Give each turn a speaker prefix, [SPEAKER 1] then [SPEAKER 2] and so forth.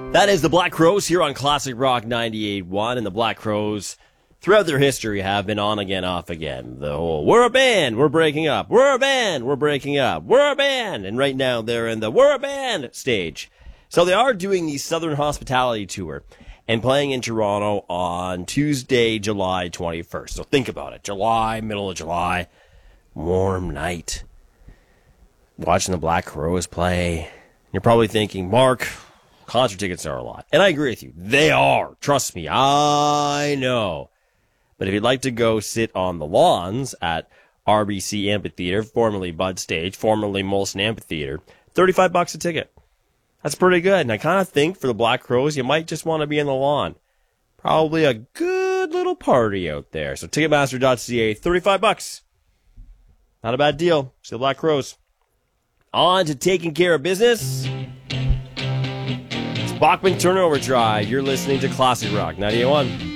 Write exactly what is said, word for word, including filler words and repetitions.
[SPEAKER 1] That is the Black Crowes here on Classic Rock ninety-eight point one, and the Black Crowes, throughout their history, have been on again, off again. The whole, we're a band, we're breaking up. We're a band, we're breaking up. We're a band. And right now they're in the we're a band stage. So they are doing the Southern Hospitality Tour and playing in Toronto on Tuesday, July twenty-first. So think about it. July, middle of July, warm night. Watching the Black Crowes play. You're probably thinking, Mark, concert tickets are a lot. And I agree with you. They are. Trust me. I know. But if you'd like to go sit on the lawns at R B C Amphitheater, formerly Bud Stage, formerly Molson Amphitheater, thirty-five bucks a ticket. That's pretty good. And I kind of think for the Black Crowes, you might just want to be in the lawn. Probably a good little party out there. So Ticketmaster dot c a, thirty-five bucks. Not a bad deal. See the Black Crowes. On to taking care of business. Bachman Turnover Drive. You're listening to Classic Rock ninety-eight point one.